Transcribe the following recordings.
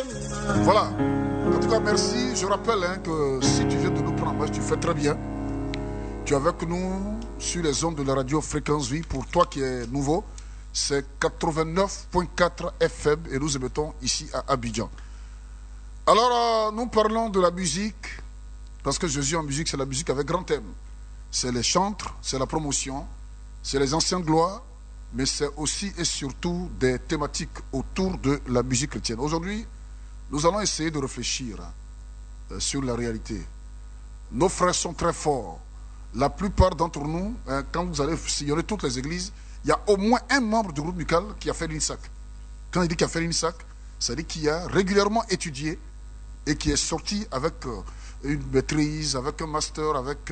Voilà. En tout cas, merci. Je rappelle que si tu viens de nous prendre en marche, tu fais très bien. Tu es avec nous sur les ondes de la radio Fréquence Vie. Pour toi qui es nouveau, c'est 89.4 FM et nous émettons ici à Abidjan. Alors, nous parlons de la musique, parce que Jésus en musique, c'est la musique avec grand thème. C'est les chantres, c'est la promotion, c'est les anciennes gloires, mais c'est aussi et surtout des thématiques autour de la musique chrétienne. Aujourd'hui, nous allons essayer de réfléchir sur la réalité. Nos frères sont très forts. La plupart d'entre nous, quand vous allez sillonner toutes les églises, il y a au moins un membre du groupe musical qui a fait l'INSAC. Quand il dit qu'il a fait l'INSAC, ça veut dire qu'il a régulièrement étudié et qui est sorti avec une maîtrise, avec un master, avec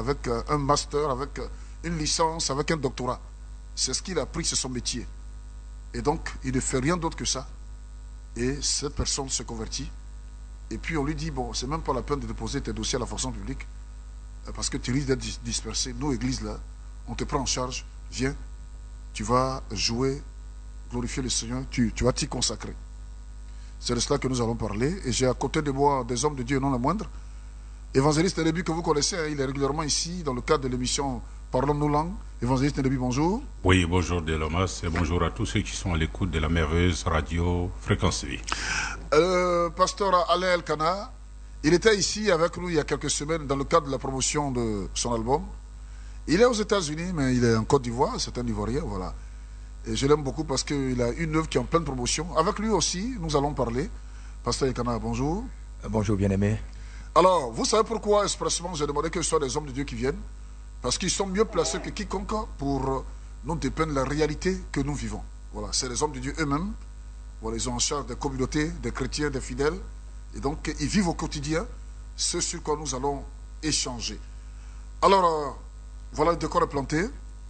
une licence, avec un doctorat. C'est ce qu'il a appris, c'est son métier. Et donc, il ne fait rien d'autre que ça. Et cette personne se convertit. Et puis on lui dit, bon, c'est même pas la peine de déposer tes dossiers à la fonction publique, parce que tu risques d'être dispersé. Nos églises, là, on te prend en charge. Viens, tu vas jouer, glorifier le Seigneur, tu vas t'y consacrer. C'est de cela que nous allons parler. Et j'ai à côté de moi des hommes de Dieu, non la moindre. Évangéliste Nébi, que vous connaissez, il est régulièrement ici dans le cadre de l'émission Parlons nos langues. Évangéliste Nébi, bonjour. Oui, bonjour Delomas et bonjour à tous ceux qui sont à l'écoute de la merveilleuse radio Fréquence Vie. Pasteur Alain Elkana, il était ici avec nous il y a quelques semaines dans le cadre de la promotion de son album. Il est aux États-Unis, mais il est en Côte d'Ivoire, c'est un Ivoirien, voilà. Et je l'aime beaucoup parce qu'il a une œuvre qui est en pleine promotion. Avec lui aussi, nous allons parler. Pasteur Elkana, bonjour. Bonjour, bien-aimé. Alors, vous savez pourquoi expressement j'ai demandé que ce soit des hommes de Dieu qui viennent? Parce qu'ils sont mieux placés que quiconque pour nous dépeindre la réalité que nous vivons. Voilà, c'est les hommes de Dieu eux-mêmes. Voilà, ils ont en charge des communautés, des chrétiens, des fidèles. Et donc, ils vivent au quotidien ce sur quoi nous allons échanger. Alors, voilà, le décor est planté.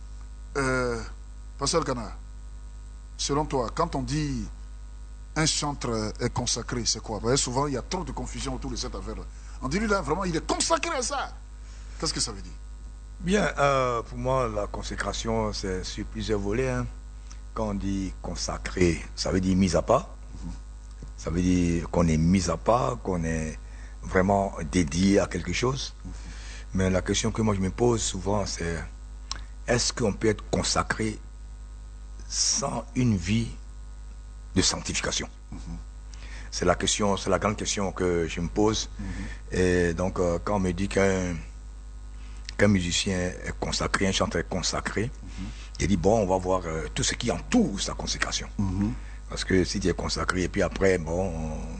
Pasteur Elkana, selon toi, quand on dit un chantre est consacré, c'est quoi? Parce que souvent, il y a trop de confusion autour de cette affaire-là. On dit lui là, vraiment, il est consacré à ça. Qu'est-ce que ça veut dire? Bien, pour moi, la consécration, c'est sur plusieurs volets. Hein. Quand on dit consacré, ça veut dire mis à part. Ça veut dire qu'on est mis à part, qu'on est vraiment dédié à quelque chose. Mais la question que moi je me pose souvent, c'est est-ce qu'on peut être consacré sans une vie de sanctification? C'est la question, c'est la grande question que je me pose. Et donc, quand on me dit qu'un musicien est consacré, un chanteur est consacré, il dit bon, on va voir tout ce qui entoure sa consécration. Parce que si tu es consacré, et puis après, bon,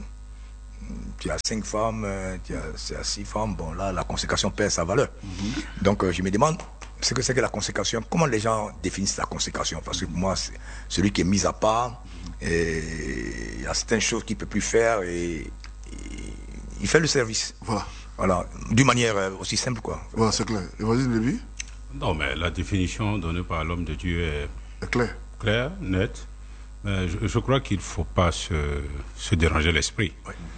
tu as 5 femmes, tu as 6 femmes, bon là, la consécration perd sa valeur. Donc, je me demande ce que c'est que la consécration, comment les gens définissent la consécration? Parce que pour moi, c'est celui qui est mis à part, et il y a certaines choses qu'il ne peut plus faire, et il fait le service. Voilà, d'une manière aussi simple, quoi. Voilà, c'est clair. Et vas-y, Lévi. Non, mais la définition donnée par l'homme de Dieu est claire, nette. Mais je crois qu'il ne faut pas se déranger l'esprit.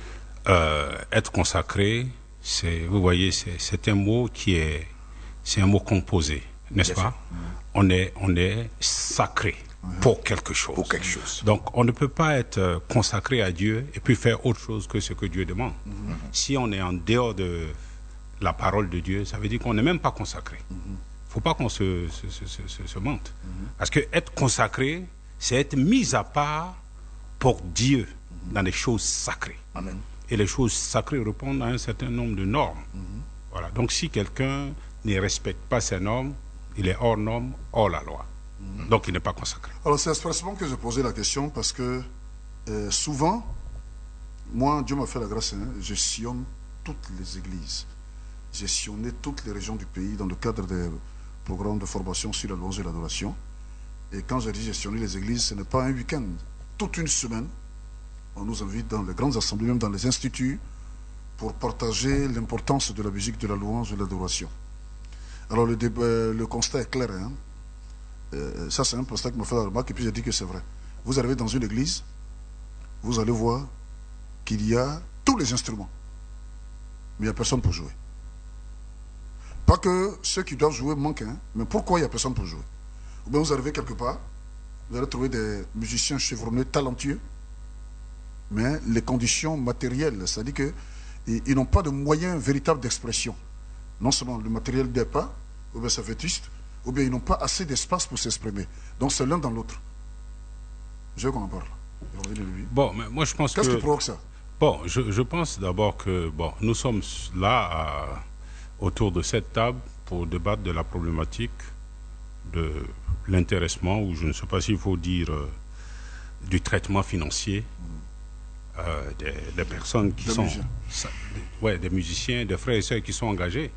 Être consacré, vous voyez, c'est un mot c'est un mot composé, n'est-ce pas? On est sacré pour quelque chose. Donc, on ne peut pas être consacré à Dieu et puis faire autre chose que ce que Dieu demande. Si on est en dehors de la parole de Dieu, ça veut dire qu'on n'est même pas consacré. Il ne faut pas qu'on se mente. Parce que être consacré, c'est être mis à part pour Dieu dans les choses sacrées. Amen. Et les choses sacrées répondent à un certain nombre de normes. Voilà. Donc, si quelqu'un ne respecte pas ces normes, il est hors norme, hors la loi. Donc il n'est pas consacré. Alors c'est expressement que je posais la question parce que souvent, moi, Dieu m'a fait la grâce, je sillonne toutes les églises. J'ai sillonné toutes les régions du pays dans le cadre des programmes de formation sur la louange et l'adoration. Et quand je dis gestionner les églises, ce n'est pas un week-end. Toute une semaine, on nous invite dans les grandes assemblées, même dans les instituts, pour partager l'importance de la musique, de la louange et de l'adoration. Alors le constat est clair. Ça, c'est un constat qui m'a fait la remarque, et puis j'ai dit que c'est vrai. Vous arrivez dans une église, vous allez voir qu'il y a tous les instruments, mais il n'y a personne pour jouer. Pas que ceux qui doivent jouer manquent, mais pourquoi il n'y a personne pour jouer? Ou bien vous arrivez quelque part, vous allez trouver des musiciens chevronnés, talentueux, mais les conditions matérielles, c'est-à-dire qu'ils n'ont pas de moyens véritables d'expression. Non seulement le matériel n'est pas, ou bien c'est vétuste, ou bien ils n'ont pas assez d'espace pour s'exprimer. Donc c'est l'un dans l'autre. Je veux qu'on en parle. Bon, mais moi je pense Qu'est-ce qui provoque ça? Bon, je pense d'abord que nous sommes là autour de cette table pour débattre de la problématique de l'intéressement, ou je ne sais pas s'il faut dire du traitement financier des personnes qui sont... des musiciens, des frères et sœurs qui sont engagés.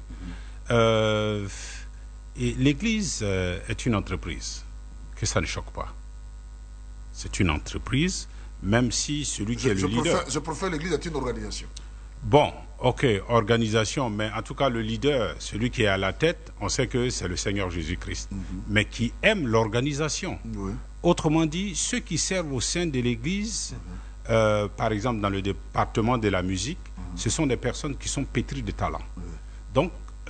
Et l'Église est une entreprise, que ça ne choque pas. C'est une entreprise, même si celui qui est le leader... Je préfère l'Église est une organisation. Bon, ok, organisation, mais en tout cas le leader, celui qui est à la tête, on sait que c'est le Seigneur Jésus-Christ, mais qui aime l'organisation. Oui. Autrement dit, ceux qui servent au sein de l'Église, par exemple dans le département de la musique, ce sont des personnes qui sont pétries de talent. Donc,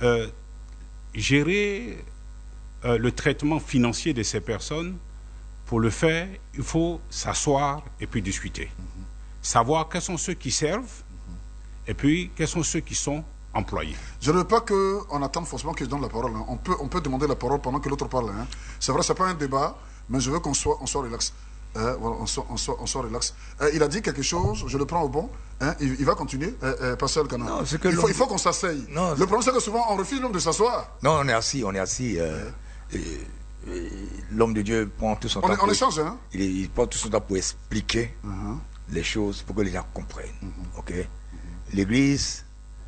gérer le traitement financier de ces personnes, pour le faire, il faut s'asseoir et puis discuter. Savoir quels sont ceux qui servent et puis quels sont ceux qui sont employés. Je ne veux pas qu'on attende forcément que je donne la parole. Hein. On peut demander la parole pendant que l'autre parle. Hein. C'est vrai, ce n'est pas un débat, mais je veux qu'on soit relax. Voilà, on soit relax. Il a dit quelque chose, je le prends au bon. Hein. Il va continuer, Pasteur Canal. Non, il faut qu'on s'asseye. Le problème, c'est que souvent, on refuse l'homme de s'asseoir. Non, on est assis. L'homme de Dieu prend tout son temps. On échange, hein? Il prend tout son temps pour expliquer les choses, pour que les gens comprennent. Okay? L'Église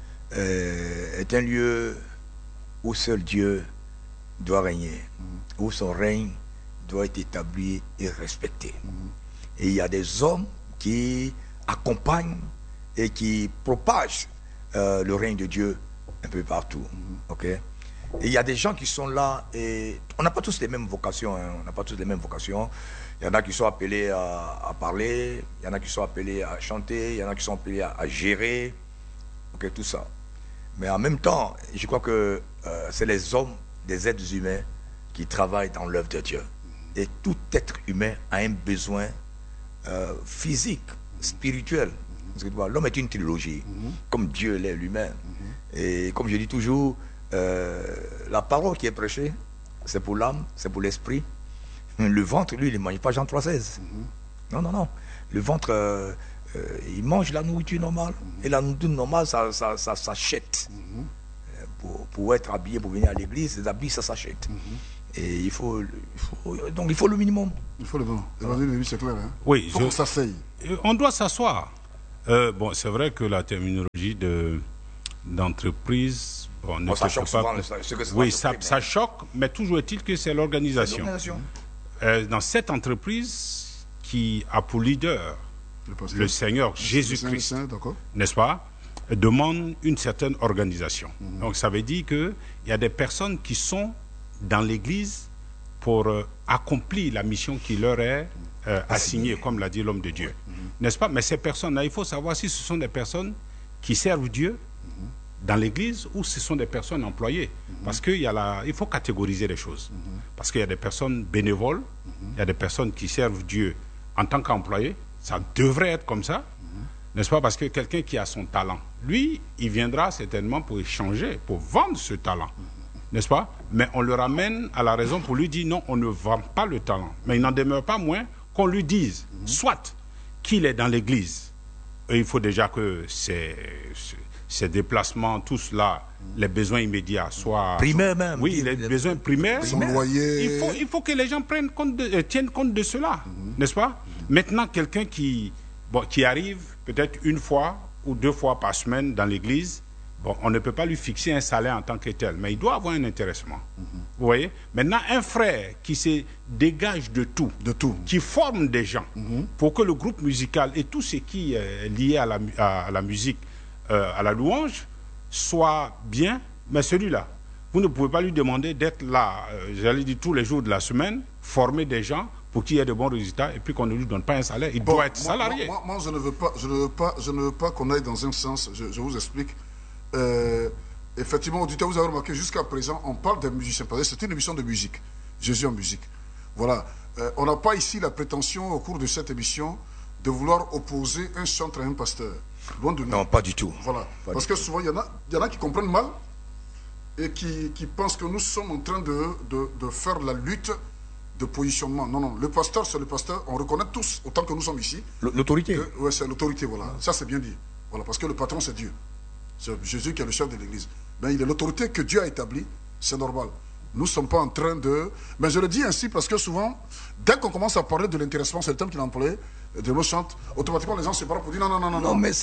est un lieu où seul Dieu doit régner, où son règne doit être établi et respecté. Et il y a des hommes qui accompagnent et qui propagent le règne de Dieu un peu partout. Okay? Et il y a des gens qui sont là et on n'a pas tous les mêmes vocations. Hein. On n'a pas tous les mêmes vocations. Il y en a qui sont appelés à parler, il y en a qui sont appelés à chanter, il y en a qui sont appelés à gérer, okay, tout ça. Mais en même temps, je crois que c'est les hommes, des êtres humains qui travaillent dans l'œuvre de Dieu. Et tout être humain a un besoin physique, spirituel. L'homme est une trilogie, comme Dieu l'est lui-même. Et comme je dis toujours, la parole qui est prêchée, c'est pour l'âme, c'est pour l'esprit. Le ventre, lui, il ne mange pas Jean 3,16. Non. Le ventre, il mange la nourriture normale. Et la nourriture normale, ça s'achète. Pour être habillé, pour venir à l'église, les habits, ça s'achète. Et il faut le minimum. Il faut le minimum. C'est clair. Hein? Oui, il faut qu'on s'asseye. On doit s'asseoir. Bon, c'est vrai que la terminologie d'entreprise... Bon, ça choque souvent. Oui, ça choque, mais toujours est-il que c'est l'organisation. Dans cette entreprise qui a pour leader le Seigneur Jésus-Christ, n'est-ce pas, demande une certaine organisation. Donc ça veut dire qu'il y a des personnes qui sont dans l'Église pour accomplir la mission qui leur est assignée, comme l'a dit l'homme de Dieu. N'est-ce pas? Mais ces personnes-là, il faut savoir si ce sont des personnes qui servent Dieu dans l'Église ou ce sont des personnes employées. Parce qu'il faut catégoriser les choses. Parce qu'il y a des personnes bénévoles, il y a des personnes qui servent Dieu en tant qu'employés. Ça devrait être comme ça, n'est-ce pas? Parce que quelqu'un qui a son talent, lui, il viendra certainement pour échanger, pour vendre ce talent, n'est-ce pas? Mais on le ramène à la raison pour lui dire non, on ne vend pas le talent. Mais il n'en demeure pas moins qu'on lui dise, soit qu'il est dans l'Église, et il faut déjà que ces déplacements, tout cela, les besoins immédiats soient... Primaires même. Oui, les besoins primaires. Son loyer. Il faut que les gens tiennent compte de cela, n'est-ce pas? Maintenant, quelqu'un qui arrive peut-être une fois ou 2 fois par semaine dans l'église, on ne peut pas lui fixer un salaire en tant que tel, mais il doit avoir un intéressement. Vous voyez? Maintenant, un frère qui se dégage de tout, qui forme des gens pour que le groupe musical et tout ce qui est lié à la musique, à la louange, soit bien, mais celui-là, vous ne pouvez pas lui demander d'être là, j'allais dire tous les jours de la semaine, former des gens pour qu'il y ait de bons résultats et puis qu'on ne lui donne pas un salaire. Il doit être salarié. Moi, je ne veux pas qu'on aille dans un sens, je vous explique. Effectivement, auditeur, vous avez remarqué, jusqu'à présent, on parle des musiciens. C'est une émission de musique. Jésus en musique. Voilà. On n'a pas ici la prétention, au cours de cette émission, de vouloir opposer un chantre à un pasteur. Loin de nous. Non, pas du tout. Voilà. Pas Parce du que souvent, il y en a qui comprennent mal et qui pensent que nous sommes en train de faire la lutte de positionnement. Non, non. Le pasteur, c'est le pasteur. On reconnaît tous, autant que nous sommes ici. L'autorité. Oui, c'est l'autorité, voilà. Ça, c'est bien dit. Voilà, parce que le patron, c'est Dieu. C'est Jésus qui est le chef de l'Église. Ben, il est l'autorité que Dieu a établie. C'est normal. Nous ne sommes pas en train de... Mais je le dis ainsi parce que souvent, dès qu'on commence à parler de l'intéressement, c'est le terme qu'il a employé, de me chante, automatiquement les gens se parlent pour dire non, non, non, non. Non, mais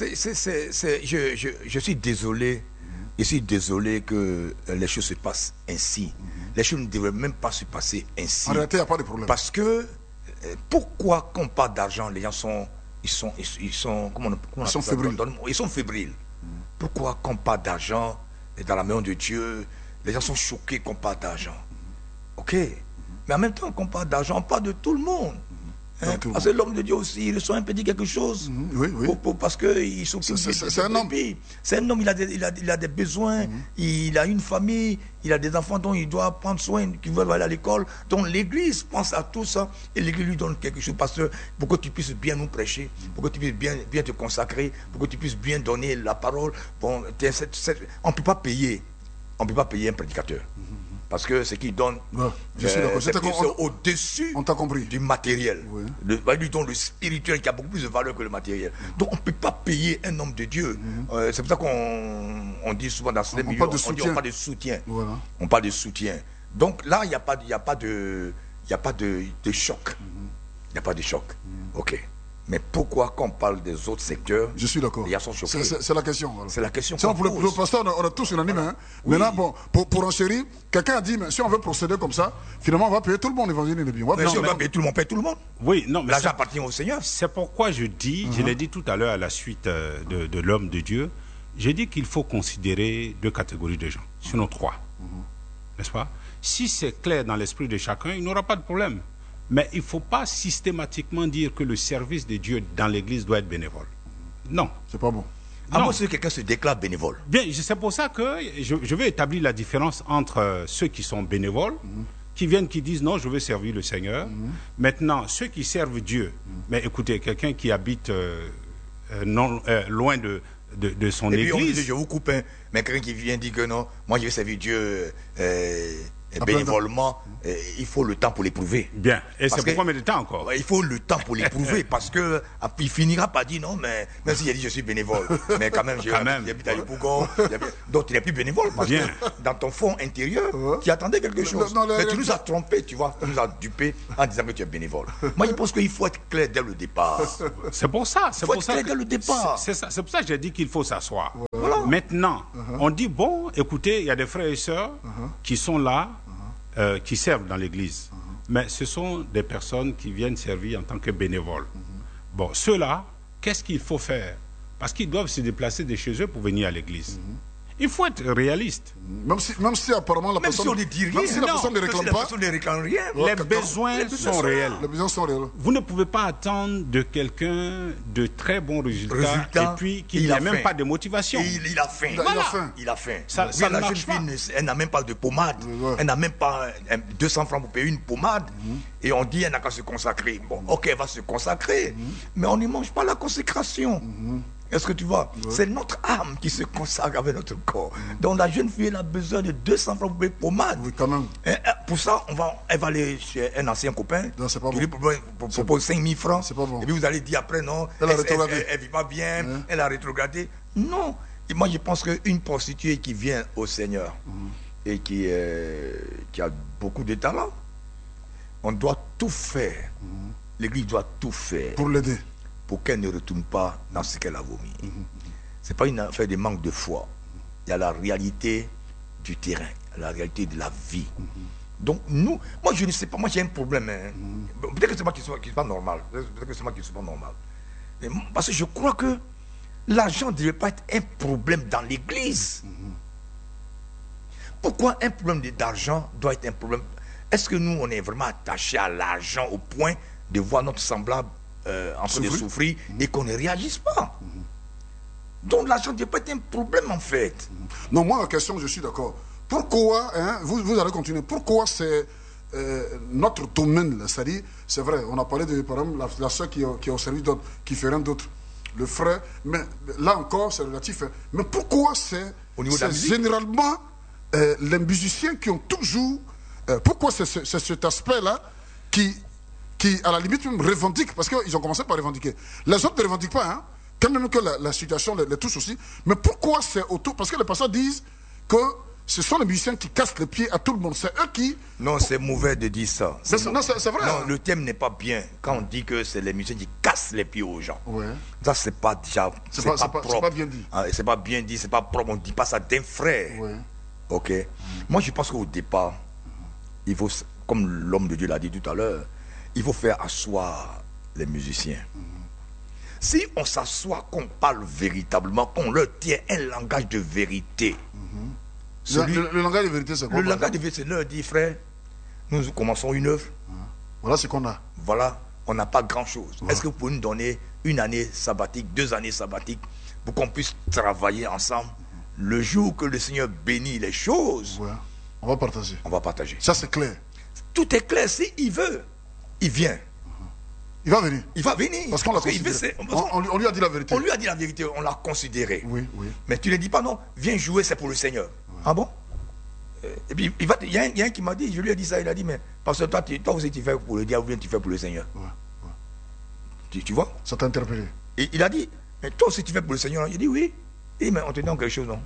je suis désolé. Je suis désolé que les choses se passent ainsi. Les choses ne devraient même pas se passer ainsi. En réalité, il n'y a pas de problème. Parce que, pourquoi quand on parle d'argent, les gens sont... Ils sont fébriles. Ils sont fébriles. Pourquoi quand on parle d'argent, dans la maison de Dieu, les gens sont choqués qu'on parle d'argent. Ok. Mais en même temps qu'on parle d'argent, on parle de tout le monde. Hein? Parce que l'homme de Dieu aussi, il reçoit un petit quelque chose. Oui, oui. Parce qu'il s'occupe c'est un homme. C'est un homme, il a des besoins, il a une famille, il a des enfants dont il doit prendre soin, qui veulent aller à l'école. Donc l'église pense à tout ça et l'église lui donne quelque chose pour que tu puisses bien nous prêcher, pour que tu puisses bien te consacrer, pour que tu puisses bien donner la parole. Bon, on ne peut pas payer. On ne peut pas payer un prédicateur. Parce que ce qu'il donne, c'est au-dessus du matériel. Oui. Lui donne le spirituel qui a beaucoup plus de valeur que le matériel. Donc on ne peut pas payer un homme de Dieu. C'est pour ça qu'on dit souvent dans ces milieux, on parle de soutien. Voilà. On parle de soutien. Donc là, il n'y a pas de choc. Il n'y a pas de choc. Ok. Mais pourquoi quand on parle des autres secteurs, je suis d'accord. Les gens sont choqués. C'est la question. Voilà. C'est la question. Pour le pasteur, on a tous unanime. Hein. Oui. Maintenant, bon, pour enchérir, quelqu'un a dit, mais si on veut procéder comme ça, finalement, on va payer tout le monde l'évangile et le bien. Mais si on va payer tout le monde, paye tout le monde. Oui, non, mais l'argent appartient au Seigneur. C'est pourquoi je dis, je l'ai dit tout à l'heure à la suite de l'homme de Dieu, j'ai dit qu'il faut considérer deux catégories de gens, sinon trois. N'est-ce pas? Si c'est clair dans l'esprit de chacun, il n'aura pas de problème. Mais il ne faut pas systématiquement dire que le service de Dieu dans l'Église doit être bénévole. Non. C'est pas bon. À moins que quelqu'un se déclare bénévole. Bien, c'est pour ça que je vais établir la différence entre ceux qui sont bénévoles, qui viennent, qui disent non, je veux servir le Seigneur. Maintenant, ceux qui servent Dieu, mais écoutez, quelqu'un qui habite loin de son église. Et puis on dit, je vous coupe, mais quelqu'un qui vient dire que non, moi je vais servir Dieu bénévolement, il faut le temps pour l'éprouver. Bien, et c'est pour combien de temps encore? Il faut le temps pour l'éprouver parce que il finira par dire non, mais même s'il a dit je suis bénévole, mais quand même j'habite à Yopougon, donc il n'est plus bénévole parce que dans ton fond intérieur, tu attendais quelque chose. Mais tu nous as trompés, tu vois, tu nous as dupés en disant que tu es bénévole. Moi je pense qu'il faut être clair dès le départ. C'est pour ça. Il faut être clair dès le départ. C'est pour ça que j'ai dit qu'il faut s'asseoir. Voilà. Maintenant, on dit bon, écoutez, il y a des frères et sœurs qui sont là, qui servent dans l'église. Mais ce sont des personnes qui viennent servir en tant que bénévoles. Bon, ceux-là, qu'est-ce qu'il faut faire? Parce qu'ils doivent se déplacer de chez eux pour venir à l'église. Il faut être réaliste. Même si apparemment la personne... Même si on ne dit rien. Même si la personne ne réclame pas. Les besoins sont réels. Les besoins sont réels. Vous ne pouvez pas attendre de quelqu'un de très bons résultats et puis qu'il n'y a même pas de motivation. Il a faim. Il a faim. Ça la jeune fille, elle n'a même pas de pommade. Elle n'a même pas 200 francs pour payer une pommade. Et on dit elle n'a qu'à se consacrer. Bon, ok, elle va se consacrer. Mais on ne mange pas la consécration. Est-ce que tu vois? C'est notre âme qui se consacre avec notre corps. Donc la jeune fille, elle a besoin de 200 francs pour payer pommade. Oui, quand même. Et pour ça, elle va aller chez un ancien copain. Non, c'est pas bon. Qui lui propose 5000 francs. C'est pas bon. Et puis vous allez dire après, non, elle ne vit pas bien, elle a rétrogradé. Non. Et moi, je pense qu'une prostituée qui vient au Seigneur et qui a beaucoup de talent, on doit tout faire. L'église doit tout faire. Pour l'aider. Pour qu'elle ne retourne pas dans ce qu'elle a vomi. Ce n'est pas une affaire de manque de foi. Il y a la réalité du terrain, la réalité de la vie. Donc nous, moi je ne sais pas, moi j'ai un problème. Peut-être que c'est moi qui ne suis pas normal. Peut-être que c'est moi qui ne suis pas normal. Parce que je crois que l'argent ne devait pas être un problème dans l'église. Pourquoi un problème d'argent doit être un problème? Est-ce que nous, on est vraiment attachés à l'argent au point de voir notre semblable en train de souffrir et qu'on ne réagisse pas? Donc l'argent ne doit pas être un problème en fait. Non, moi la question, je suis d'accord. Pourquoi, vous allez continuer, pourquoi c'est notre domaine, c'est-à-dire, c'est vrai, on a parlé de, par exemple, la soeur qui est au service d'autres, qui fait rien d'autre, le frère, mais là encore, c'est relatif. Mais pourquoi c'est généralement les musiciens qui ont toujours... pourquoi c'est cet aspect-là qui, à la limite, même revendique, parce qu'ils ont commencé par revendiquer. Les autres ne revendiquent pas, hein, quand même que la situation les touche aussi. Mais pourquoi c'est autour? Parce que les pasteurs disent que ce sont les musiciens qui cassent les pieds à tout le monde. C'est eux qui... Non, c'est mauvais de dire ça. Non, c'est vrai. Non, le thème n'est pas bien. Quand on dit que c'est les musiciens qui cassent les pieds aux gens. Ouais. Ça, c'est pas déjà... C'est pas propre. C'est pas bien dit. Ah, c'est pas bien dit, c'est pas propre. On ne dit pas ça d'un frère. Ouais. Ok. Moi, je pense qu'au départ, il faut, comme l'homme de Dieu l'a dit tout à l'heure, il faut faire asseoir les musiciens. Si on s'assoit, qu'on parle véritablement, qu'on leur tient un langage de vérité. Le langage de vérité, c'est quoi? Le langage de vérité, c'est leur dire, frère, nous commençons une œuvre. Voilà ce qu'on a. Voilà, on n'a pas grand-chose. Est-ce que vous pouvez nous donner une année sabbatique, 2 années sabbatiques, pour qu'on puisse travailler ensemble? Le jour que le Seigneur bénit les choses, on va partager. On va partager. Ça, c'est clair. Tout est clair. S'il veut, il vient. Il va venir. Il va venir. Parce qu'on l'a considéré. On lui a dit la vérité. On lui a dit la vérité, on l'a considéré. Oui. Mais tu ne dis pas non, viens jouer, c'est pour le Seigneur. Ah bon? Et puis, il y a un qui m'a dit, je lui ai dit ça, il a dit, mais parce que toi aussi tu fais pour le diable, ou bien tu fais pour le Seigneur. Tu vois? Ça t'a interpellé. Et il a dit, mais toi aussi tu fais pour le Seigneur. Il dit oui. Il dit, mais on te donne quelque chose, non?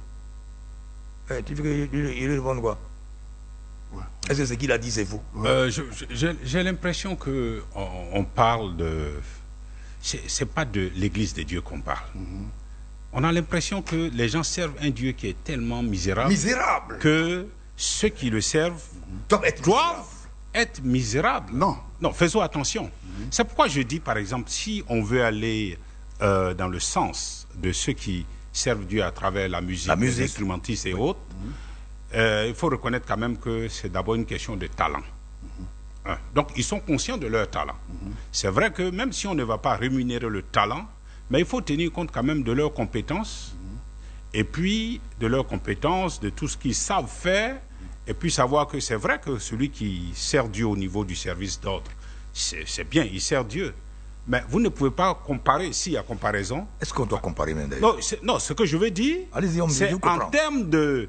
Tu veux qu'il lui demande quoi? Est-ce que ce qu'il a dit, c'est faux? J'ai l'impression qu'on parle de... C'est pas de l'Église de Dieu qu'on parle. On a l'impression que les gens servent un Dieu qui est tellement misérable, que ceux qui le servent doivent être misérables. Non, faisons attention. C'est pourquoi je dis, par exemple, si on veut aller dans le sens de ceux qui servent Dieu à travers la musique. Les instrumentistes et autres, il faut reconnaître quand même que c'est d'abord une question de talent. Donc, ils sont conscients de leur talent. C'est vrai que même si on ne va pas rémunérer le talent, mais il faut tenir compte quand même de leurs compétences, et puis de leurs compétences, de tout ce qu'ils savent faire, et puis savoir que c'est vrai que celui qui sert Dieu au niveau du service d'ordre, c'est bien, il sert Dieu. Mais vous ne pouvez pas comparer, s'il y a comparaison. Est-ce qu'on doit comparer même d'ailleurs? Non, ce que je veux dire, c'est en termes de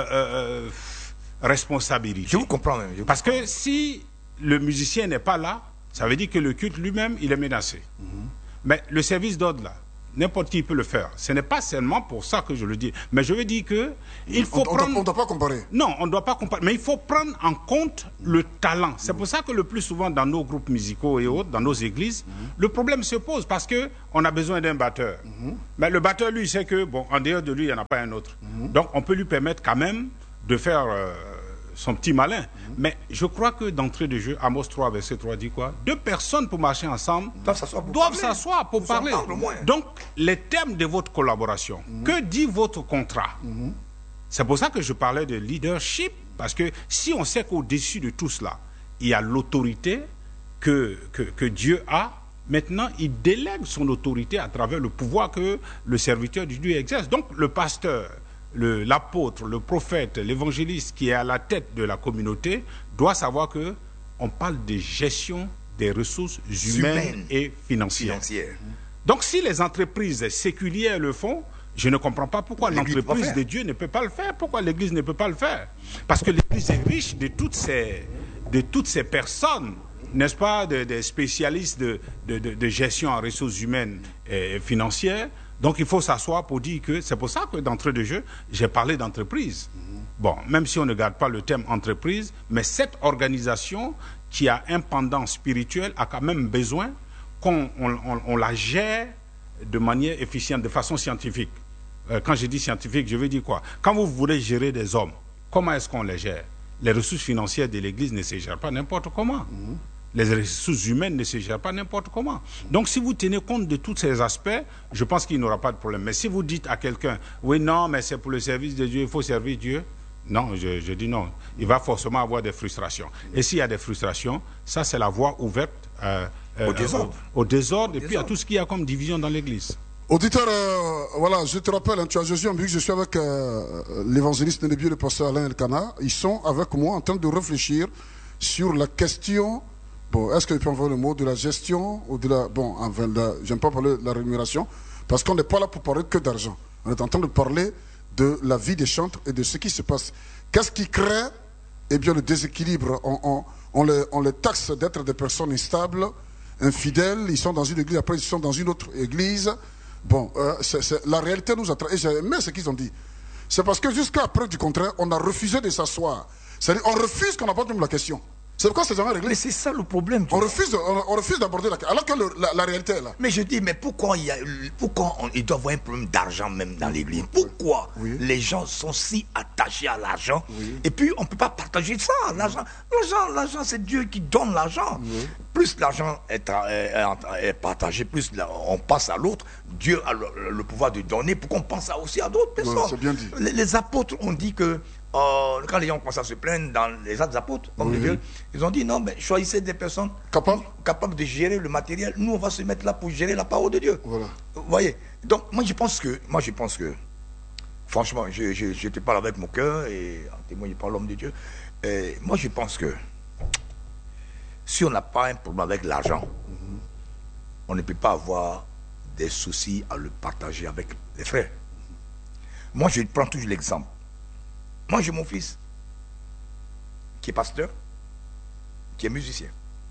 responsabilité. Je vous comprends même. Parce que si le musicien n'est pas là, ça veut dire que le culte lui-même, il est menacé. Mais le service d'ordre, là, n'importe qui peut le faire. Ce n'est pas seulement pour ça que je le dis. Mais je veux dire que il faut prendre... On ne doit pas comparer. Non, on ne doit pas comparer. Mais il faut prendre en compte le talent. C'est pour ça que le plus souvent, dans nos groupes musicaux et autres, dans nos églises, le problème se pose parce qu'on a besoin d'un batteur. Mais le batteur, lui, sait que, bon, en dehors de lui, il n'y en a pas un autre. Donc, on peut lui permettre quand même de faire... son petit malin. Mais je crois que d'entrée de jeu, Amos 3, verset 3 dit quoi? 2 personnes pour marcher ensemble doivent s'asseoir pour parler. Donc, les termes de votre collaboration, que dit votre contrat? C'est pour ça que je parlais de leadership, parce que si on sait qu'au-dessus de tout cela, il y a l'autorité que Dieu a, maintenant, il délègue son autorité à travers le pouvoir que le serviteur de Dieu exerce. Donc, le pasteur, l'apôtre, le prophète, l'évangéliste qui est à la tête de la communauté doit savoir que on parle de gestion des ressources humaines et financières. Donc si les entreprises séculières le font, je ne comprends pas pourquoi l'entreprise de Dieu ne peut pas le faire, pourquoi l'Église ne peut pas le faire. Parce que l'Église est riche de toutes ces personnes, n'est-ce pas, des spécialistes de gestion en ressources humaines et financières. Donc il faut s'asseoir pour dire que c'est pour ça que d'entrée de jeu, j'ai parlé d'entreprise. Bon, même si on ne garde pas le terme entreprise, mais cette organisation qui a un pendant spirituel a quand même besoin qu'on la gère de manière efficiente, de façon scientifique. Quand je dis scientifique, je veux dire quoi? Quand vous voulez gérer des hommes, comment est-ce qu'on les gère? Les ressources financières de l'Église ne se gèrent pas n'importe comment. Les ressources humaines ne se gèrent pas n'importe comment. Donc, si vous tenez compte de tous ces aspects, je pense qu'il n'y aura pas de problème. Mais si vous dites à quelqu'un, oui, non, mais c'est pour le service de Dieu, il faut servir Dieu, non, je dis non. Il va forcément avoir des frustrations. Et s'il y a des frustrations, ça, c'est la voie ouverte au désordre et puis à tout ce qu'il y a comme division dans l'Église. Auditeur, voilà, je te rappelle, tu as Jésus en but, je suis avec l'évangéliste Nénébieux, le pasteur Alain Elkana. Ils sont avec moi en train de réfléchir sur la question, bon, est-ce que je peux envoyer le mot de la gestion ou de la, bon, enfin, j'aime pas parler de la rémunération, parce qu'on n'est pas là pour parler que d'argent. On est en train de parler de la vie des chantres et de ce qui se passe. Qu'est-ce qui crée, eh bien, le déséquilibre? On les taxe d'être des personnes instables, infidèles, ils sont dans une église, après ils sont dans une autre église. Bon, la réalité nous attrape. Et j'ai aimé ce qu'ils ont dit. C'est parce que jusqu'à preuve du contraire, on a refusé de s'asseoir. C'est-à-dire, on refuse qu'on aborde même la question. C'est pourquoi c'est jamais réglé. Mais c'est ça le problème. On refuse d'aborder la question, alors que la réalité est là. Mais je dis, mais pourquoi il doit y avoir un problème d'argent même dans l'église? Pourquoi les gens sont si attachés à l'argent? Et puis on ne peut pas partager ça. L'argent, c'est Dieu qui donne l'argent. Plus l'argent est partagé, plus on passe à l'autre. Dieu a le pouvoir de donner pour qu'on pense aussi à d'autres personnes. C'est bien dit. Les apôtres ont dit que quand les gens commencent à se plaindre dans les actes des apôtres, ils ont dit non, mais choisissez des personnes capables de gérer le matériel. Nous, on va se mettre là pour gérer la parole de Dieu. Voilà. Vous voyez? Donc, moi, je pense que, franchement, je te parle avec mon cœur et en témoignant par l'homme de Dieu. Et moi, je pense que si on n'a pas un problème avec l'argent, on ne peut pas avoir des soucis à le partager avec les frères. Moi, je prends toujours l'exemple. Moi, j'ai mon fils qui est pasteur, qui est musicien.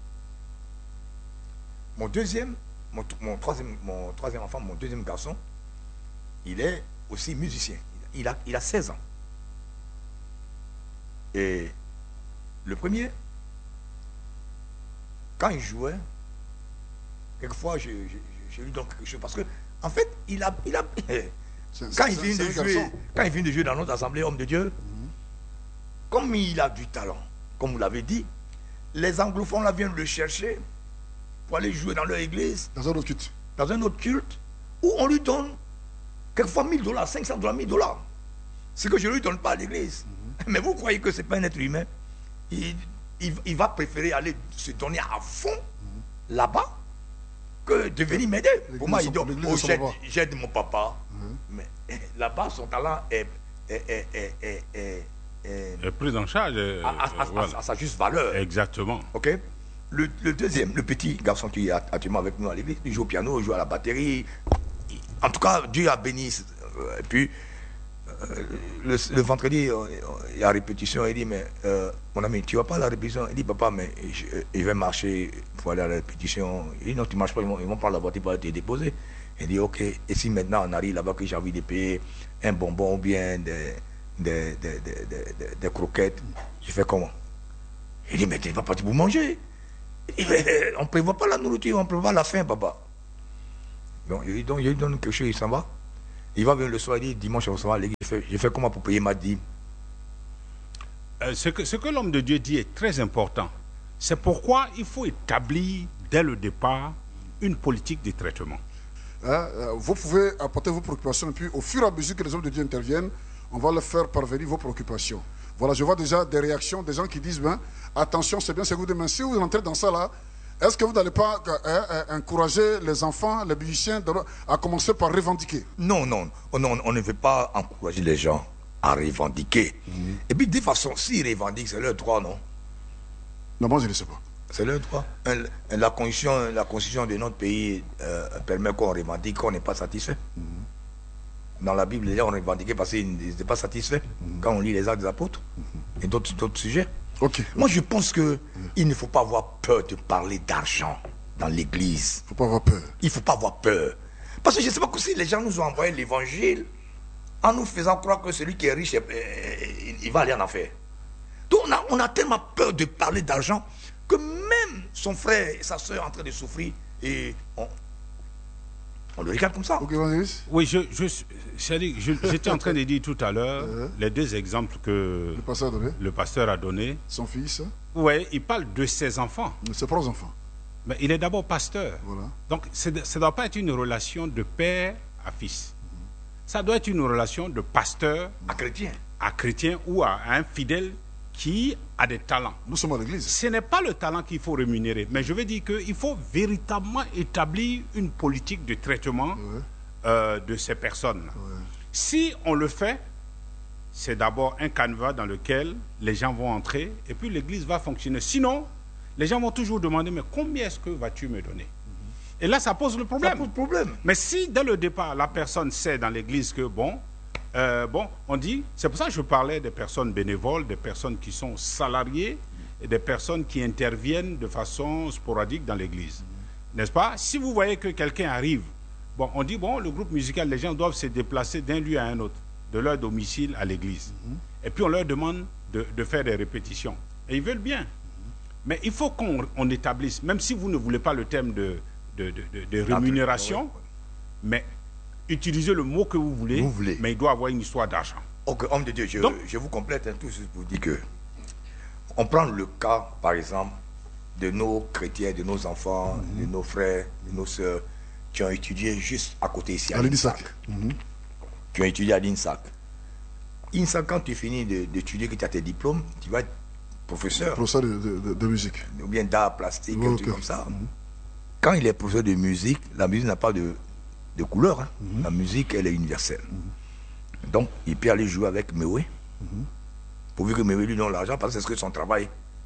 Mon troisième enfant, mon deuxième garçon, il est aussi musicien. Il a 16 ans. Et le premier, quand il jouait, quelquefois, je lui donne quelque chose. Parce que, en fait, quand il vient de jouer dans notre assemblée, homme de Dieu, comme il a du talent, comme vous l'avez dit, les anglophones là viennent le chercher pour aller jouer dans leur église. Dans un autre culte. Dans un autre culte, où on lui donne quelquefois $1000, $500, $1000. Ce que je ne lui donne pas à l'église. Mais vous croyez que ce n'est pas un être humain? Il va préférer aller se donner à fond là-bas que de venir m'aider. Pour moi, il dit, j'aide mon papa. Mais là-bas, son talent est pris en charge à sa juste valeur. Exactement. Ok. Le deuxième, le petit garçon qui est actuellement avec nous à l'église, il joue au piano, il joue à la batterie. En tout cas, Dieu a béni. Et puis, le vendredi, il y a répétition. Il dit, mais mon ami, tu ne vas pas à la répétition? Il dit, papa, mais je vais marcher pour aller à la répétition. Il dit, non, tu ne marches pas, ils vont prendre la voiture pour te déposer. Il dit, ok, et si maintenant on arrive là-bas que j'ai envie de payer un bonbon ou bien des croquettes, je fais comment? Il dit, mais tu ne vas pas pour manger. On ne prévoit pas la nourriture, on prévoit la faim, papa. Donc, il lui donne quelque chose, il s'en va. Il va venir le soir, il dit, dimanche, on s'en va à l'église. Je fais comment pour payer ma dîme? Ce que l'homme de Dieu dit est très important. C'est pourquoi il faut établir dès le départ une politique de traitement. Vous pouvez apporter vos préoccupations et puis au fur et à mesure que les hommes de Dieu interviennent, on va leur faire parvenir vos préoccupations. Voilà, je vois déjà des réactions, des gens qui disent, ben, attention, c'est bien, c'est vous demain. Si vous entrez dans ça là, est-ce que vous n'allez pas encourager les enfants, les musiciens, à commencer par revendiquer? Non, on ne veut pas encourager les gens à revendiquer. Et puis de toute façon, s'ils revendiquent, c'est leur droit, non? Non, moi je ne sais pas. C'est leur droit. La constitution de notre pays permet qu'on revendique, qu'on n'est pas satisfait. Dans la Bible, les gens ont revendiqué parce qu'ils n'étaient pas satisfaits. Quand on lit les actes des apôtres et d'autres sujets. Okay. Moi, je pense qu'il ne faut pas avoir peur de parler d'argent dans l'église. Il ne faut pas avoir peur. Il ne faut pas avoir peur. Parce que je ne sais pas si les gens nous ont envoyé l'évangile en nous faisant croire que celui qui est riche, il va aller en enfer. Donc on a tellement peur de parler d'argent que même son frère et sa soeur sont en train de souffrir et on le regarde comme ça. Okay, oui, j'étais en train de dire tout à l'heure les deux exemples que le pasteur a donnés. Son fils. Oui, il parle de ses enfants. De ses propres enfants. Mais il est d'abord pasteur. Voilà. Donc, ça ne doit pas être une relation de père à fils. Ça doit être une relation de pasteur à chrétien ou à un fidèle qui a des talents. Nous sommes à l'église. Ce n'est pas le talent qu'il faut rémunérer, mais je veux dire qu'il faut véritablement établir une politique de traitement de ces personnes. Si on le fait, c'est d'abord un canevas dans lequel les gens vont entrer et puis l'église va fonctionner. Sinon, les gens vont toujours demander, mais combien est-ce que vas-tu me donner? Et là, ça pose le problème. Ça pose problème. Mais si, dès le départ, la personne sait dans l'église que, on dit, c'est pour ça que je parlais des personnes bénévoles, des personnes qui sont salariées et des personnes qui interviennent de façon sporadique dans l'église. N'est-ce pas? Si vous voyez que quelqu'un arrive, on dit, le groupe musical, les gens doivent se déplacer d'un lieu à un autre, de leur domicile à l'église. Et puis on leur demande de faire des répétitions. Et ils veulent bien. Mais il faut qu'on établisse, même si vous ne voulez pas le terme de rémunération, mais utilisez le mot que vous voulez, mais il doit avoir une histoire d'argent. Ok, homme de Dieu, je vous complète tout juste pour dire que on prend le cas, par exemple, de nos chrétiens, de nos enfants, de nos frères, de nos sœurs, qui ont étudié juste à côté ici, à l'INSAC. Qui ont étudié à l'INSAC. INSAC, quand tu finis d'étudier, que tu as tes diplômes, tu vas être professeur. Professeur de musique. Ou bien d'art plastique, un truc comme ça. Quand il est professeur de musique, la musique n'a pas de couleur. Hein. La musique, elle est universelle. Donc, il peut aller jouer avec Mewé. Pourvu que Mewé lui donne l'argent, parce que c'est ce que son travail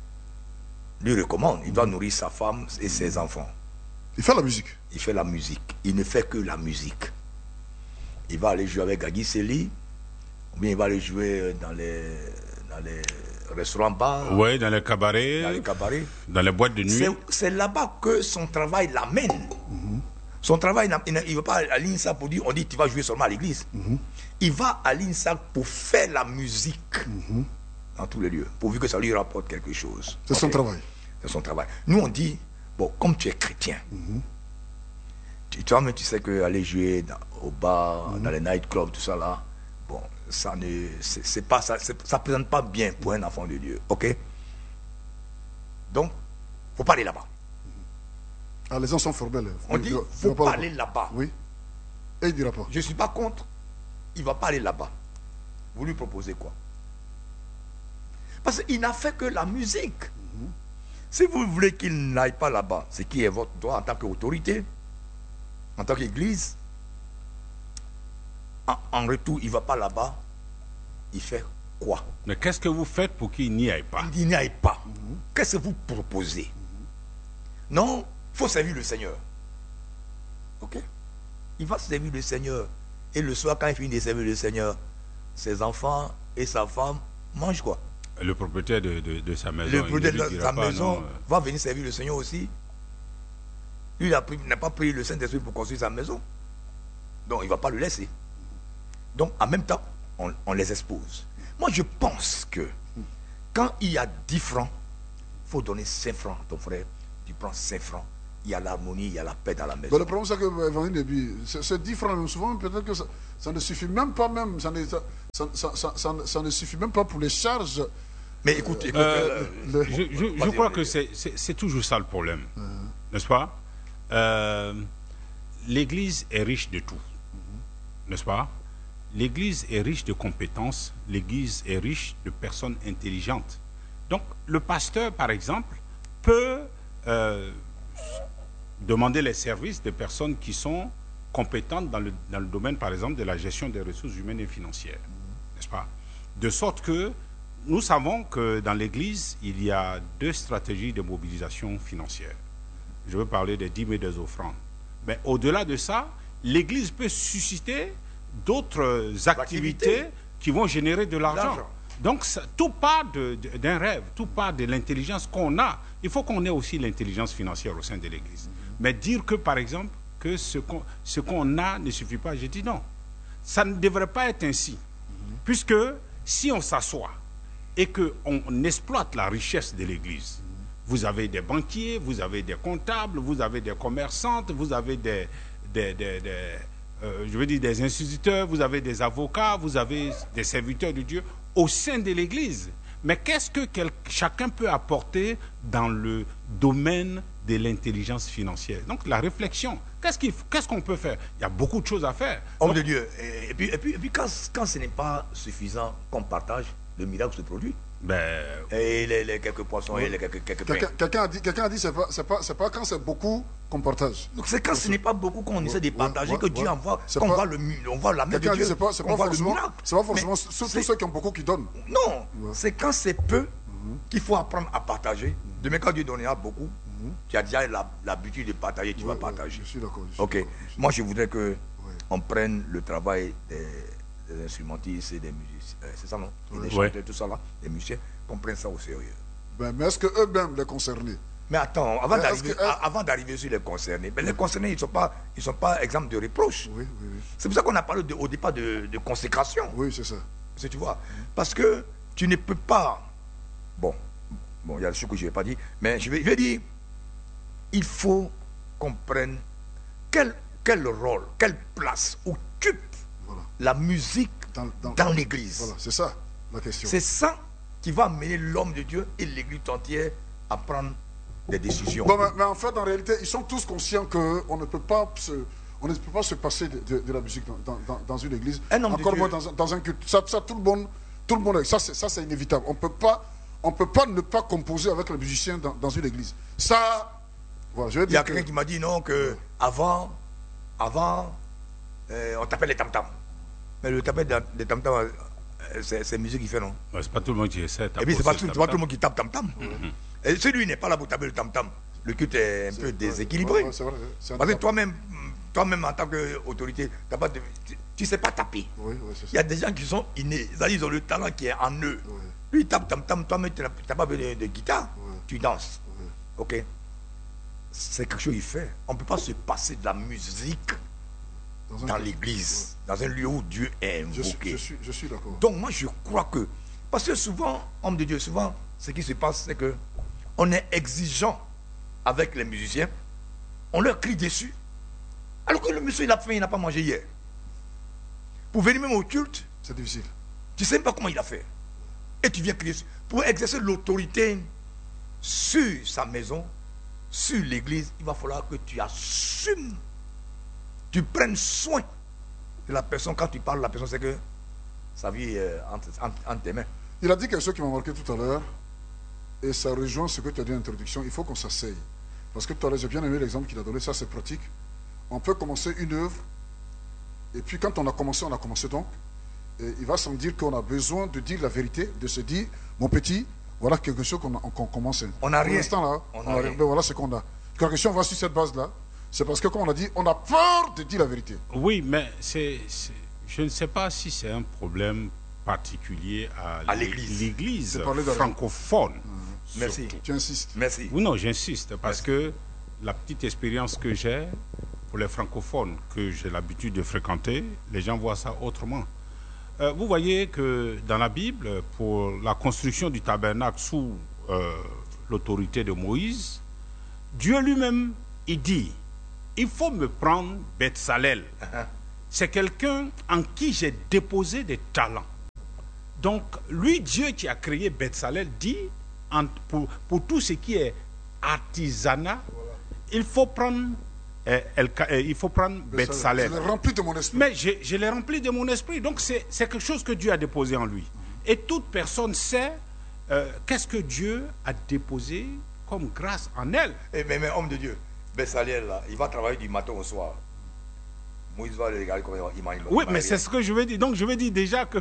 lui recommande. Il doit nourrir sa femme et ses enfants. Il fait la musique. Il fait la musique. Il ne fait que la musique. Il va aller jouer avec Gagui Seli, ou bien il va aller jouer dans les restaurants, bars. Oui, dans les cabarets. Dans les cabarets. Dans les boîtes de nuit. C'est là-bas que son travail l'amène. Son travail, il ne va pas à l'INSA pour dire, on dit tu vas jouer seulement à l'église. Il va à l'INSA pour faire la musique dans tous les lieux, pourvu que ça lui rapporte quelque chose. C'est son travail. C'est son travail. Nous, on dit, comme tu es chrétien, toi-même, tu sais qu'aller jouer au bar, dans les nightclubs, tout ça là, ça ne présente pas bien pour un enfant de Dieu. Ok? Donc, il ne faut pas aller là-bas. Ah, les gens sont formels. On dit, il ne faut pas aller là-bas. Oui. Et il ne dira pas. Je ne suis pas contre. Il ne va pas aller là-bas. Vous lui proposez quoi? Parce qu'il n'a fait que la musique. Si vous voulez qu'il n'aille pas là-bas, c'est qui est votre droit en tant qu'autorité, en tant qu'église. En retour, il ne va pas là-bas. Il fait quoi? Mais qu'est-ce que vous faites pour qu'il n'y aille pas? Il n'y aille pas. Qu'est-ce que vous proposez? Non, il faut servir le Seigneur. Ok? Il va servir le Seigneur. Et le soir, quand il finit de servir le Seigneur, ses enfants et sa femme mangent quoi? Le propriétaire de sa maison. Le propriétaire de sa maison va venir servir le Seigneur aussi. Lui, il n'a pas pris le Saint-Esprit pour construire sa maison. Donc, il ne va pas le laisser. Donc, en même temps, on les expose. Moi, je pense que quand il y a 10 francs, il faut donner 5 francs à ton frère. Tu prends 5 francs. Il y a l'harmonie, il y a la paix dans la maison. Le problème, c'est que c'est 10 francs, souvent, peut-être que ça ne suffit même pas, ça ne suffit même pas pour les charges. Mais écoute, je crois que c'est toujours ça le problème, n'est-ce pas? L'Église est riche de tout, n'est-ce pas? L'Église est riche de compétences, l'Église est riche de personnes intelligentes. Donc, le pasteur, par exemple, peut demander les services de personnes qui sont compétentes dans le domaine, par exemple, de la gestion des ressources humaines et financières, n'est-ce pas? De sorte que nous savons que dans l'Église, il y a 2 stratégies de mobilisation financière. Je veux parler des dîmes et des offrandes. Mais au-delà de ça, l'Église peut susciter d'autres activités qui vont générer de l'argent. Donc, tout part d'un rêve, tout part de l'intelligence qu'on a. Il faut qu'on ait aussi l'intelligence financière au sein de l'Église. Mais dire que, par exemple, que ce qu'on a ne suffit pas, je dis non. Ça ne devrait pas être ainsi. Puisque si on s'assoit et qu'on exploite la richesse de l'Église, vous avez des banquiers, vous avez des comptables, vous avez des commerçantes, vous avez des instituteurs, vous avez des avocats, vous avez des serviteurs de Dieu au sein de l'Église. Mais qu'est-ce que chacun peut apporter dans le domaine de l'intelligence financière? Donc la réflexion, qu'est-ce qu'on peut faire? Il y a beaucoup de choses à faire. Homme de Dieu, et puis quand ce n'est pas suffisant qu'on partage, le miracle se produit. Et les quelques poissons et les quelques pains. Quelqu'un a dit c'est pas quand c'est beaucoup qu'on partage. Donc c'est quand ce n'est pas beaucoup qu'on essaie de partager que Dieu envoie, qu'on voit la main de Dieu. C'est pas forcément tous ceux qui ont beaucoup qui donnent. Non, c'est quand c'est peu qu'il faut apprendre à partager. Demain, quand Dieu donnera beaucoup, tu as déjà l'habitude de partager, tu vas partager. Je suis d'accord. Ok. Moi, je voudrais qu'on prenne le travail des instrumentistes et des musiciens. C'est ça, non? Et des chanteurs, tout ça là, des musiciens, qu'on prenne ça au sérieux. Mais est-ce qu'eux-mêmes, les concernés? Mais attends, avant d'arriver sur les concernés, les concernés, ils ne sont pas exemples de reproches. Oui. C'est pour ça qu'on a parlé au départ de consécration. Oui, c'est ça. Tu vois. Parce que tu ne peux pas. Bon, il y a des choses que je ne vais pas dire, mais je vais dire, il faut qu'on prenne quel rôle, quelle place occupe la musique dans l'église. Voilà, c'est ça la question. C'est ça qui va amener l'homme de Dieu et l'église entière à prendre des décisions. Bon, mais en fait, en réalité, ils sont tous conscients qu'on ne peut pas se passer de la musique dans une église. Encore moins dans un culte. Ça, tout le monde, ça c'est inévitable. On peut pas ne pas composer avec les musiciens dans une église. Ça, voilà, je vais dire. Il y a quelqu'un qui m'a dit non, que avant, on tapait les tam-tams. Mais le taper des tam-tams, c'est musique qui fait, non? C'est pas tout le monde qui essaie. Et puis c'est pas tout le monde qui tape tam-tam. Et celui n'est pas là pour taper le tam-tam. Le culte est un peu déséquilibré. C'est vrai. Parce que toi-même en tant qu'autorité, tu ne sais pas taper. Oui, c'est ça. Il y a des gens qui sont innés. Ils ont le talent qui est en eux. Oui. Lui, il tape tam-tam, toi-même, tu n'as pas besoin de guitare. Oui. Tu danses. Oui. Ok. C'est quelque chose qu'il fait. On ne peut pas se passer de la musique dans l'église, dans un lieu où Dieu est invoqué. Je suis d'accord. Donc moi, je crois que... Parce que souvent, homme de Dieu, souvent, ce qui se passe, c'est que on est exigeant avec les musiciens. On leur crie dessus. Alors que le monsieur, il a faim, il n'a pas mangé hier. Pour venir même au culte, c'est difficile. Tu ne sais même pas comment il a fait. Et tu viens crier dessus. Pour exercer l'autorité sur sa maison, sur l'église, il va falloir que tu assumes, tu prennes soin de la personne. Quand tu parles de la personne, c'est que sa vie est entre tes mains. Il a dit quelque chose qui m'a marqué tout à l'heure, et ça rejoint ce que tu as dit en introduction. Il faut qu'on s'asseye. Parce que tout à l'heure, j'ai bien aimé l'exemple qu'il a donné, ça c'est pratique. On peut commencer une œuvre, et puis quand on a commencé donc, et il va sans dire qu'on a besoin de dire la vérité, de se dire, mon petit, voilà quelque chose qu'on commence. On n'a rien. Pour l'instant là, on a rien. Mais voilà ce qu'on a. Quelque chose, on va sur cette base-là, c'est parce que, comme on a dit, on a peur de dire la vérité. Oui, mais je ne sais pas si c'est un problème particulier à l'église francophone. Merci. Tu insistes. Merci. Oui, non, j'insiste, parce que la petite expérience que j'ai pour les francophones que j'ai l'habitude de fréquenter, les gens voient ça autrement. Vous voyez que dans la Bible, pour la construction du tabernacle sous l'autorité de Moïse, Dieu lui-même, il dit, il faut me prendre Bethsalel. C'est quelqu'un en qui j'ai déposé des talents. Donc, lui, Dieu qui a créé Bethsalel, dit, pour tout ce qui est artisanat, il faut prendre Bethsalel. Je l'ai rempli de mon esprit. Mais je l'ai rempli de mon esprit. Donc, c'est quelque chose que Dieu a déposé en lui. Et toute personne sait qu'est-ce que Dieu a déposé comme grâce en elle. Mais homme de Dieu, Bethsalel, là, il va travailler du matin au soir. Moïse va le regarder comme il mange. Oui, mais c'est ce que je veux dire. Donc, je veux dire déjà que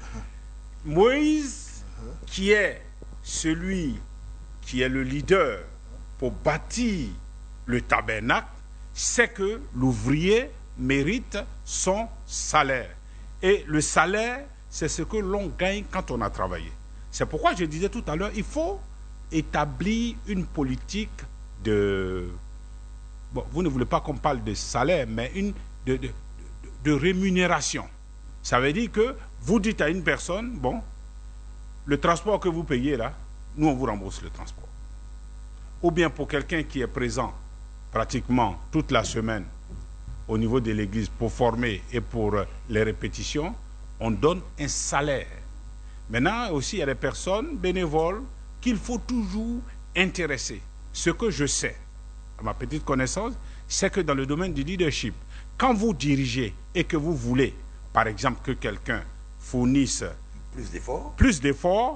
Moïse, qui est celui qui est le leader pour bâtir le tabernacle, sait que l'ouvrier mérite son salaire. Et le salaire, c'est ce que l'on gagne quand on a travaillé. C'est pourquoi je disais tout à l'heure, il faut établir une politique de... Bon, vous ne voulez pas qu'on parle de salaire, mais de rémunération. Ça veut dire que vous dites à une personne, bon, le transport que vous payez là, nous on vous rembourse le transport. Ou bien pour quelqu'un qui est présent pratiquement toute la semaine au niveau de l'église pour former et pour les répétitions, on donne un salaire. Maintenant aussi, il y a des personnes bénévoles qu'il faut toujours intéresser. Ce que je sais, à ma petite connaissance, c'est que dans le domaine du leadership, quand vous dirigez et que vous voulez, par exemple, que quelqu'un fournisse plus d'efforts,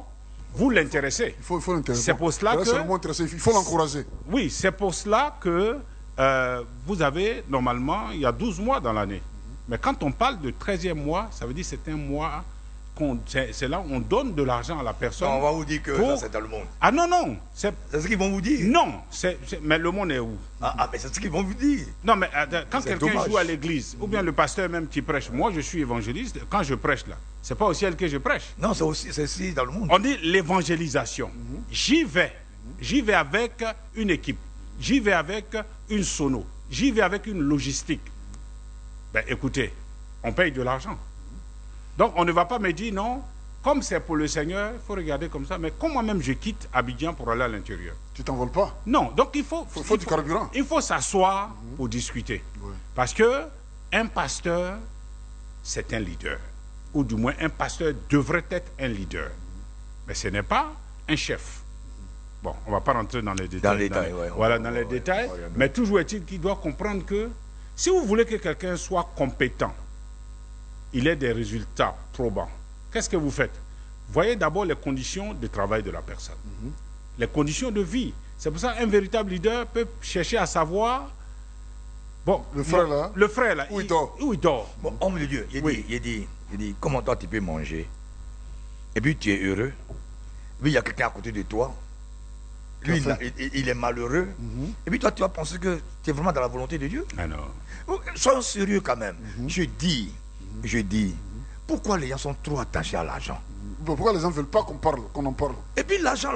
vous l'intéresser. Il faut l'intéresser. C'est pour cela que... C'est le mot intéressé. Il faut l'encourager. Oui, c'est pour cela que vous avez, normalement, il y a 12 mois dans l'année. Mais quand on parle de 13e mois, ça veut dire que c'est un mois, c'est là où on donne de l'argent à la personne. Non, on va vous dire que ça, c'est dans le monde. Ah non, non. C'est ce qu'ils vont vous dire. Non, mais le monde est où? Mais c'est ce qu'ils vont vous dire. Non, mais quand quelqu'un joue à l'église, ou bien le pasteur même qui prêche, moi je suis évangéliste, quand je prêche là, c'est pas au ciel que je prêche. Non, c'est aussi dans le monde. On dit l'évangélisation. J'y vais avec une équipe, j'y vais avec une sono, j'y vais avec une logistique. Ben écoutez, on paye de l'argent. Donc on ne va pas me dire non, comme c'est pour le Seigneur, il faut regarder comme ça, mais quand moi-même je quitte Abidjan pour aller à l'intérieur. Tu t'envoles pas? Non, donc il faut du carburant. Il faut s'asseoir pour discuter. Oui. Parce que un pasteur, c'est un leader. Ou du moins, un pasteur devrait être un leader. Mais ce n'est pas un chef. Bon, on ne va pas rentrer dans les détails. Dans les détails. Mais toujours est-il qu'il doit comprendre que si vous voulez que quelqu'un soit compétent, il ait des résultats probants, qu'est-ce que vous faites? Voyez d'abord les conditions de travail de la personne. Les conditions de vie. C'est pour ça qu'un véritable leader peut chercher à savoir... Bon, le frère là, où il dort. Bon, homme de Dieu, il dit, comment toi tu peux manger? Et puis tu es heureux. Et puis il y a quelqu'un à côté de toi. Lui, il est malheureux. Et puis toi, tu vas penser que tu es vraiment dans la volonté de Dieu. Ah non. Soyons sérieux quand même. Je dis, pourquoi les gens sont trop attachés à l'argent? Pourquoi les gens ne veulent pas qu'on en parle? Et puis l'argent,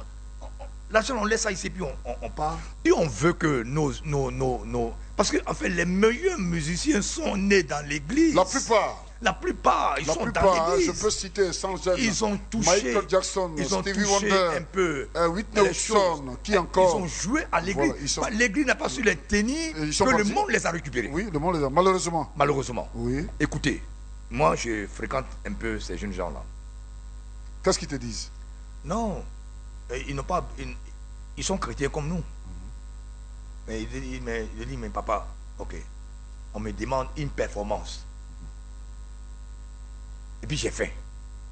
on laisse ça ici, puis on part. Et on veut que nos... Parce que, en fait, les meilleurs musiciens sont nés dans l'église. La plupart, ils sont dans l'église. Je peux citer sans gêne. Ils ont touché. Michael Jackson, Stevie Wonder, un peu. Whitney Houston, qui encore? Ils ont joué à l'église. Voilà, l'église n'a pas su les tenir, que le monde les a récupérés. Oui, le monde les a, malheureusement. Malheureusement. Oui. Écoutez, moi, je fréquente un peu ces jeunes gens-là. Qu'est-ce qu'ils te disent? Non, ils n'ont pas... Ils sont chrétiens comme nous. Mais il dit, mais papa, ok, on me demande une performance. Et puis j'ai faim.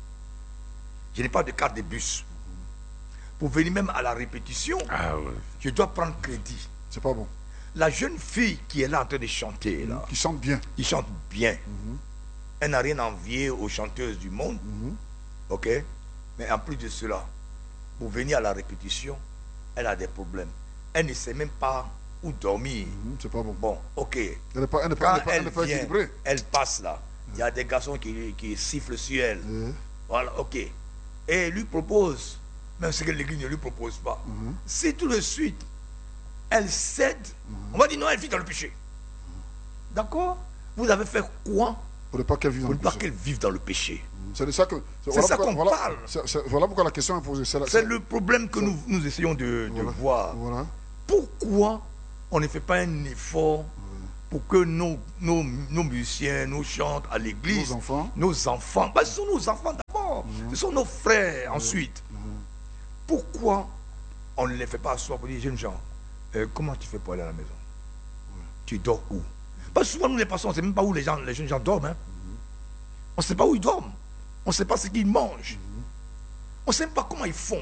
Je n'ai pas de carte de bus. Pour venir même à la répétition, je dois prendre crédit. C'est pas bon. La jeune fille qui est là en train de chanter, là, qui chante bien. Qui chante bien. Elle n'a rien à envier aux chanteuses du monde. Ok? Mais en plus de cela, pour venir à la répétition, elle a des problèmes. Elle ne sait même pas où dormir. C'est pas bon. Bon, ok. Elle n'est pas équilibrée. Elle passe là. Il y a des garçons qui sifflent sur elle. Voilà, ok. Et lui propose, même ce que l'église ne lui propose pas. Si tout de suite, elle cède, on va dire non, elle vit dans le péché. D'accord? Vous avez fait quoi pour ne pas qu'elle vive dans le péché? C'est de ça que... C'est ça qu'on parle. Voilà pourquoi la question est posée. C'est le problème que nous essayons de voir. Voilà. Pourquoi on ne fait pas un effort pour que nos musiciens nous chantent à l'église? Nos enfants. Ce sont nos enfants d'abord. Ce sont nos frères ensuite. Pourquoi on ne les fait pas asseoir pour dire, jeunes gens, comment tu fais pour aller à la maison? Tu dors où? Parce que souvent nous les passons, on ne sait même pas où les jeunes gens dorment. On ne sait pas où ils dorment. On ne sait pas ce qu'ils mangent. On ne sait même pas comment ils font.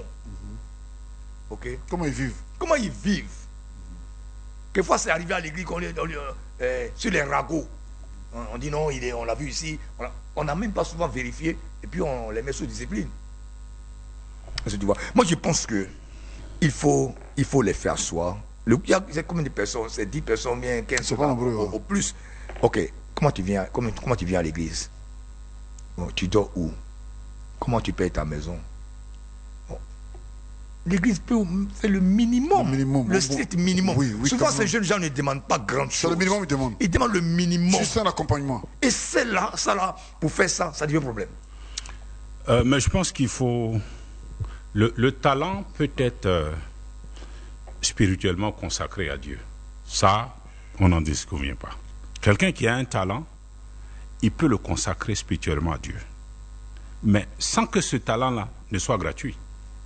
Ok? Comment ils vivent. Comment ils vivent. Quelquefois, c'est arrivé à l'église sur les ragots. On dit non, on l'a vu ici. On n'a même pas souvent vérifié. Et puis, on les met sous discipline. Moi, je pense que il faut les faire asseoir. Il y a combien de personnes? C'est 10 personnes, bien 15 au plus. Ok. Comment tu viens à l'église? Bon, tu dors où? Comment tu payes ta maison? Bon. L'église peut faire le minimum. Le strict minimum. Souvent, ces jeunes gens ne demandent pas grand chose. C'est le minimum qu'ils demandent. Ils demandent le minimum. Juste un accompagnement. Et ça là, pour faire ça devient un problème. Mais je pense qu'il faut... Le talent peut être spirituellement consacré à Dieu. Ça, on n'en disconvient pas. Quelqu'un qui a un talent, il peut le consacrer spirituellement à Dieu. Mais sans que ce talent-là ne soit gratuit.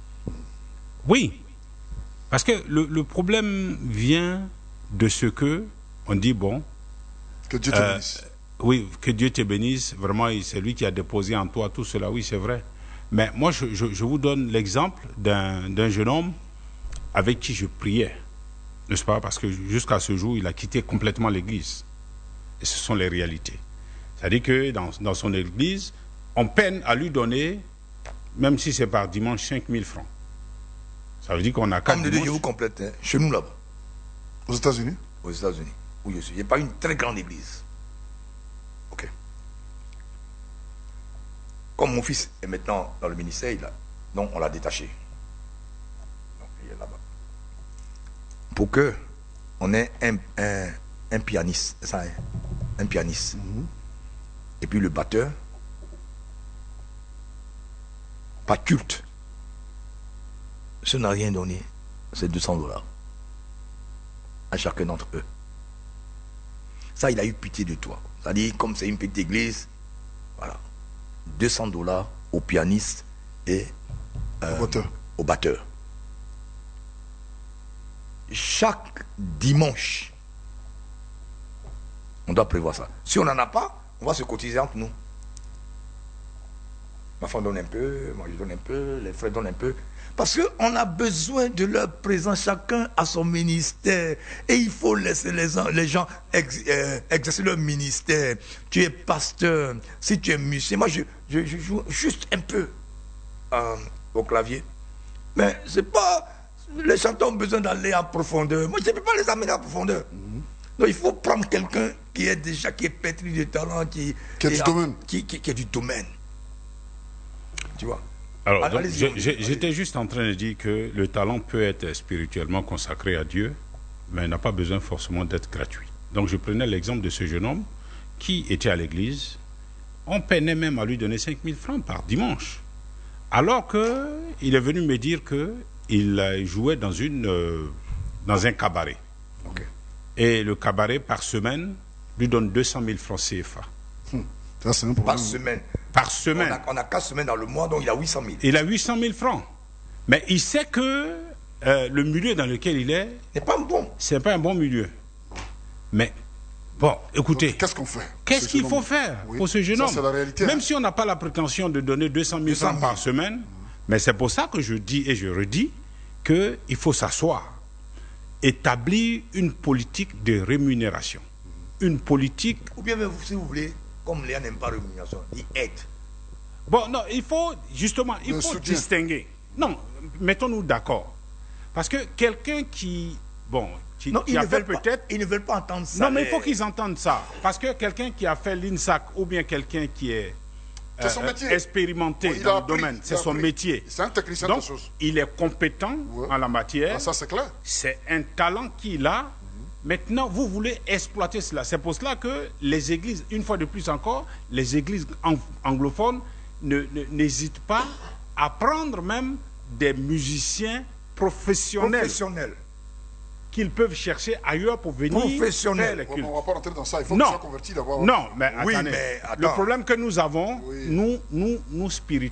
Oui. Parce que le problème vient de ce que on dit, bon... Que Dieu te bénisse. Oui, que Dieu te bénisse. Vraiment, c'est lui qui a déposé en toi tout cela. Oui, c'est vrai. Mais moi, je vous donne l'exemple d'un jeune homme avec qui je priais, n'est-ce pas? Parce que jusqu'à ce jour, il a quitté complètement l'église. Et ce sont les réalités. C'est-à-dire que dans son église, on peine à lui donner, même si c'est par dimanche, 5 000 francs. Ça veut dire qu'on a 4 Comme de Dieu, je vous complète, hein, chez nous là-bas. Aux États-Unis? Aux États-Unis, où je suis. Il n'y a pas une très grande église. Ok. Comme mon fils est maintenant dans le ministère, donc on l'a détaché. Donc il est là-bas. Pour que on ait un pianiste, ça, hein, un pianiste. Et puis le batteur, pas culte. Ça n'a rien donné, c'est 200 $ à chacun d'entre eux. Ça, il a eu pitié de toi. C'est-à-dire, comme c'est une petite église, voilà, 200 $ au pianiste et au batteur. Chaque dimanche, on doit prévoir ça. Si on n'en a pas, on va se cotiser entre nous. Ma femme donne un peu, moi je donne un peu, les frères donnent un peu. Parce qu'on a besoin de leur présence, chacun à son ministère. Et il faut laisser les gens exercer leur ministère. Tu es pasteur, si tu es musicien. Moi, je joue juste un peu au clavier. Mais c'est pas... Les chanteurs ont besoin d'aller en profondeur. Moi, je ne peux pas les amener en profondeur. Donc, il faut prendre quelqu'un qui est pétri de talent, qui est du domaine. Tu vois? Alors, j'étais juste en train de dire que le talent peut être spirituellement consacré à Dieu, mais n'a pas besoin forcément d'être gratuit. Donc, je prenais l'exemple de ce jeune homme qui était à l'église. On peinait même à lui donner 5 000 francs par dimanche. Alors qu'il est venu me dire qu'il jouait dans un cabaret. Okay. Et le cabaret, par semaine, lui donne 200 000 francs CFA. Ça, c'est un problème. Par semaine. Par semaine. On a 4 semaines dans le mois, donc il a 800 000. Il a 800 000 francs. Mais il sait que le milieu dans lequel il est... n'est pas bon. C'est pas un bon milieu. Mais, bon, écoutez... Qu'est-ce qu'on fait? Qu'est-ce qu'il faut faire pour ce jeune homme? C'est la réalité. Même si on n'a pas la prétention de donner 200 000 francs par semaine, mais c'est pour ça que je dis et je redis qu'il faut s'asseoir, établir une politique de rémunération. Une politique... Ou bien, si vous voulez... Comme Léa n'aime pas rémunération, il aide. Bon, non, il faut justement, distinguer. Non, mettons-nous d'accord. Parce que quelqu'un qui, ils ne veulent pas entendre ça. Non, mais il faut qu'ils entendent ça. Parce que quelqu'un qui a fait l'INSAC ou bien quelqu'un qui est expérimenté dans le domaine, c'est son métier. C'est un technicien donc, de choses. Il est compétent en la matière. Ah, ça, c'est clair. C'est un talent qu'il a. Maintenant, vous voulez exploiter cela. C'est pour cela que les églises, une fois de plus encore, les églises anglophones n'hésitent pas à prendre même des musiciens professionnels. Qu'ils peuvent chercher ailleurs pour venir faire les cultes. On ne va pas rentrer dans ça. Il faut que ça converti d'abord. Non, mais oui, attendez. mais attends. Le problème que nous avons, nous spirituels,